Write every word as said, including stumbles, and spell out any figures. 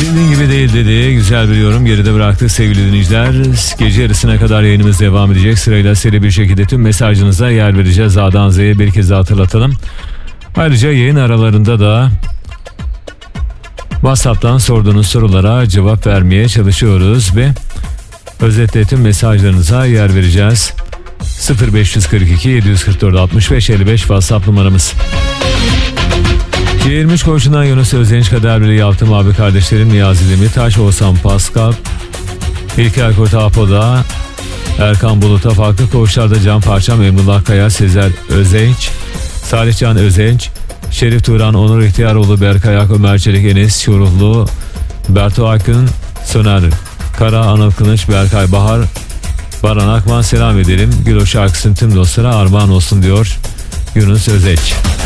Bildiğin gibi değil dedi. Güzel bir yorum geride bıraktık sevgili dinleyiciler. Gece yarısına kadar yayınımız devam edecek. Sırayla seri bir şekilde tüm mesajınıza yer vereceğiz. A'dan Z'ye bir kez daha hatırlatalım. Ayrıca yayın aralarında da WhatsApp'tan sorduğunuz sorulara cevap vermeye çalışıyoruz ve özetle tüm mesajlarınıza yer vereceğiz. sıfır beş kırk iki yedi kırk dört altmış beş elli beş WhatsApp numaramız. C yirmi üç koşudan Yunus Özdenç, Kader Biri Yaptım abi kardeşlerim Niyazi Demirtaş, Oğuzhan Pascal, İlker Kurt Apo'da, Erkan Bulut'a farklı koğuşlarda Can Parçam, Emrullah Kaya, Sezer Özenç, Salihcan Özenç, Şerif Turan, Onur İhtiyaroğlu, Berkay Ak, Ömer Çelik, Enes Çoruhlu, Berto Akın, Soner Kara, Anıl Kılıç, Berkay Bahar, Baran Akman selam edelim. Gülo şarkısının tüm dostlara armağan olsun diyor Yunus Özdenç.